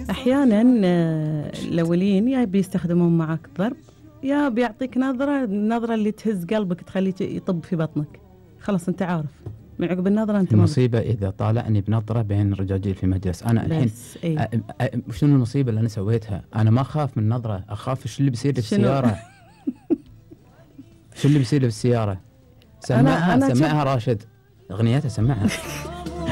أحيانا الأولين يا بيستخدمون معك ضرب يا بيعطيك نظرة اللي تهز قلبك تخليه يطب في بطنك. خلاص أنت عارف من عقب النظرة أنت المصيبة إذا طالعني بنظرة بين الرجاجيل في مجلس أنا الحين شنو المصيبة اللي أنا سويتها؟ أنا ما أخاف من نظرة، أخاف شو اللي بيصير بالسيارة. شو اللي بيصير بالسيارة؟ سمعها راشد أغنيتها سمعها.